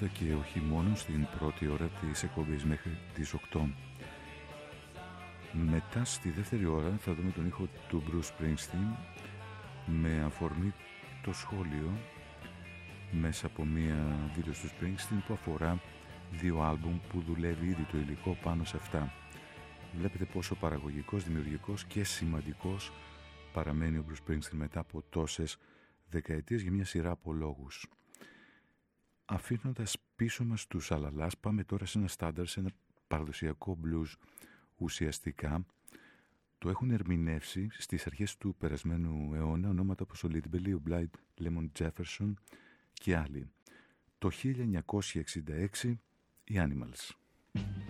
πάντα και όχι μόνο στην πρώτη ώρα της εκπομπής μέχρι τις 8. Μετά στη δεύτερη ώρα θα δούμε τον ήχο του Bruce Springsteen με αφορμή το σχόλιο μέσα από μία δήλωση του Springsteen που αφορά 2 άλμπουμ που δουλεύει ήδη το υλικό πάνω σε αυτά. Βλέπετε πόσο παραγωγικός, δημιουργικός και σημαντικός παραμένει ο Bruce Springsteen μετά από τόσες δεκαετίες για μια σειρά από λόγους. Αφήνοντας πίσω μας τους αλαλάς, πάμε τώρα σε ένα στάνταρ, σε ένα παραδοσιακό blues. Ουσιαστικά το έχουν ερμηνεύσει στις αρχές του περασμένου αιώνα ονόματα όπως ο Leadbelly, ο Blind Lemon Jefferson και άλλοι. Το 1966 οι Animals.